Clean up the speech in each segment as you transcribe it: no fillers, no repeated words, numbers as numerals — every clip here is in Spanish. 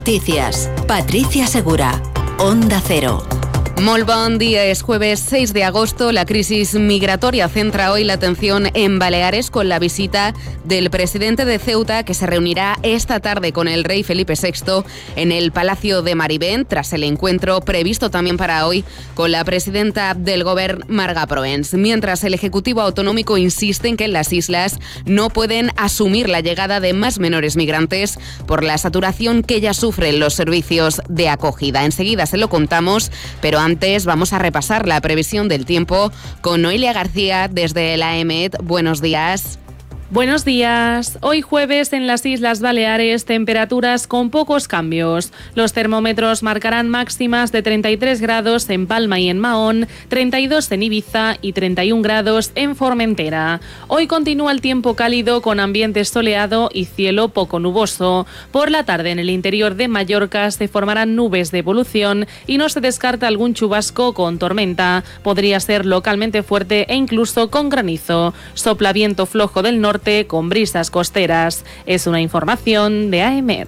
Noticias. Patricia Segura. Onda Cero. Molt bon dia, es jueves 6 de agosto. La crisis migratoria centra hoy la atención en Baleares con la visita del presidente de Ceuta, que se reunirá esta tarde con el rey Felipe VI en el Palacio de Marivent, tras el encuentro previsto también para hoy con la presidenta del Govern, Marga Proens. Mientras el Ejecutivo Autonómico insiste en que en las islas no pueden asumir la llegada de más menores migrantes por la saturación que ya sufren los servicios de acogida. Enseguida se lo contamos, pero antes vamos a repasar la previsión del tiempo con Noelia García desde la EMET. Buenos días. Buenos días. Hoy jueves en las Islas Baleares, temperaturas con pocos cambios. Los termómetros marcarán máximas de 33 grados en Palma y en Mahón, 32 en Ibiza y 31 grados en Formentera. Hoy continúa el tiempo cálido con ambiente soleado y cielo poco nuboso. Por la tarde en el interior de Mallorca se formarán nubes de evolución y no se descarta algún chubasco con tormenta. Podría ser localmente fuerte e incluso con granizo. Sopla viento flojo del norte con brisas costeras. Es una información de AEMET.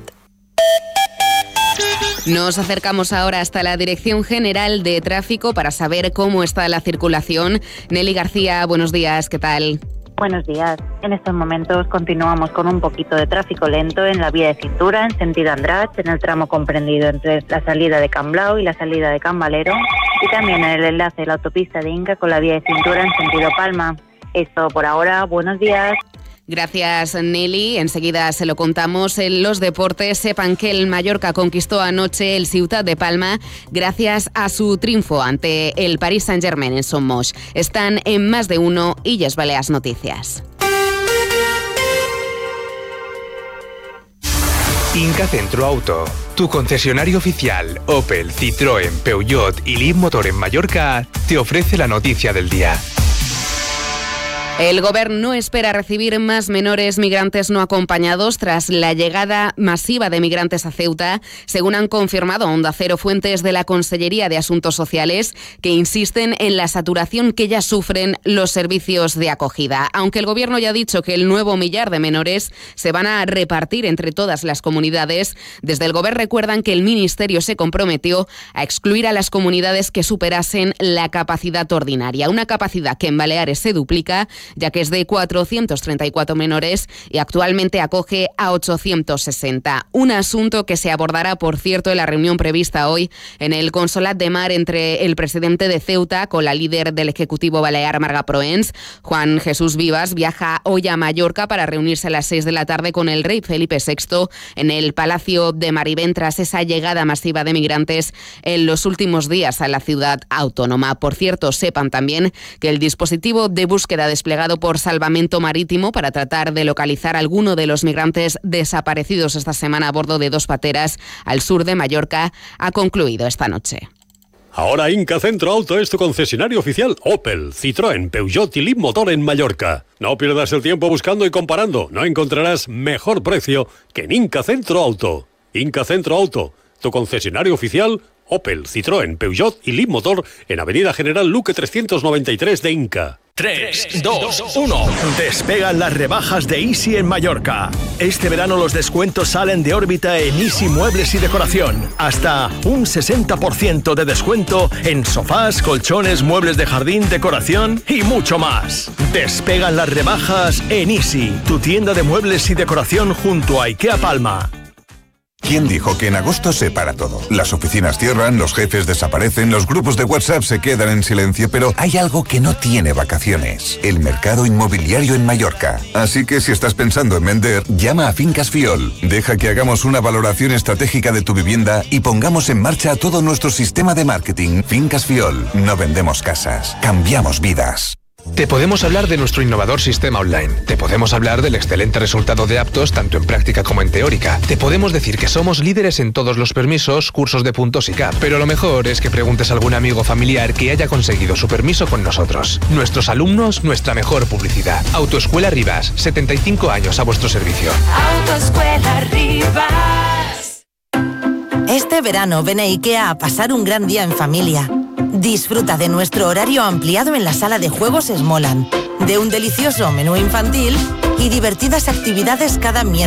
Nos acercamos ahora hasta la Dirección General de Tráfico para saber cómo está la circulación. Nelly García, buenos días, ¿qué tal? Buenos días. En estos momentos continuamos con un poquito de tráfico lento en la vía de cintura en sentido Andratx, en el tramo comprendido entre la salida de Can Blau y la salida de Can Valero, y también en el enlace de la autopista de Inca con la vía de cintura en sentido Palma. Esto por ahora. Buenos días. Gracias, Nelly. Enseguida se lo contamos. En los deportes, sepan que el Mallorca conquistó anoche el Ciutat de Palma gracias a su triunfo ante el Paris Saint-Germain en Son Moix. Están en Más de Uno, Illes Balears Noticias. Inca Centro Auto, tu concesionario oficial Opel, Citroën, Peugeot y Leapmotor en Mallorca, te ofrece la noticia del día. El Govern no espera recibir más menores migrantes no acompañados tras la llegada masiva de migrantes a Ceuta, según han confirmado Onda Cero fuentes de la Consellería de Asuntos Sociales, que insisten en la saturación que ya sufren los servicios de acogida. Aunque el Gobierno ya ha dicho que el nuevo millar de menores se van a repartir entre todas las comunidades, desde el Govern recuerdan que el Ministerio se comprometió a excluir a las comunidades que superasen la capacidad ordinaria, una capacidad que en Baleares se duplica, ya que es de 434 menores y actualmente acoge a 860. Un asunto que se abordará, por cierto, en la reunión prevista hoy en el Consolat de Mar entre el presidente de Ceuta con la líder del Ejecutivo Balear, Marga Proens. Juan Jesús Vivas viaja hoy a Mallorca para reunirse a las 6 de la tarde con el rey Felipe VI en el Palacio de Marivent tras esa llegada masiva de migrantes en los últimos días a la ciudad autónoma. Por cierto, sepan también que el dispositivo de búsqueda desplegado por Salvamento Marítimo para tratar de localizar a alguno de los migrantes desaparecidos esta semana a bordo de 2 pateras al sur de Mallorca ha concluido esta noche. Ahora Inca Centro Auto es tu concesionario oficial Opel, Citroën, Peugeot y Leapmotor en Mallorca. No pierdas el tiempo buscando y comparando. No encontrarás mejor precio que en Inca Centro Auto. Inca Centro Auto, tu concesionario oficial Opel, Citroën, Peugeot y Leapmotor en Avenida General Luque 393 de Inca. 3, 2, 1. Despegan las rebajas de Easy en Mallorca. Este verano los descuentos salen de órbita en Easy Muebles y Decoración. Hasta un 60% de descuento en sofás, colchones, muebles de jardín, decoración y mucho más. Despegan las rebajas en Easy, tu tienda de muebles y decoración junto a IKEA Palma. ¿Quién dijo que en agosto se para todo? Las oficinas cierran, los jefes desaparecen, los grupos de WhatsApp se quedan en silencio, pero hay algo que no tiene vacaciones: el mercado inmobiliario en Mallorca. Así que si estás pensando en vender, llama a Fincas Fiol. Deja que hagamos una valoración estratégica de tu vivienda y pongamos en marcha todo nuestro sistema de marketing. Fincas Fiol. No vendemos casas, cambiamos vidas. Te podemos hablar de nuestro innovador sistema online. Te podemos hablar del excelente resultado de aptos tanto en práctica como en teórica. Te podemos decir que somos líderes en todos los permisos, cursos de puntos y CAP. Pero lo mejor es que preguntes a algún amigo familiar que haya conseguido su permiso con nosotros. Nuestros alumnos, nuestra mejor publicidad. Autoescuela Rivas, 75 años a vuestro servicio. Autoescuela Rivas. Este verano ven a IKEA a pasar un gran día en familia. Disfruta de nuestro horario ampliado en la sala de juegos Smoland, de un delicioso menú infantil y divertidas actividades cada miércoles.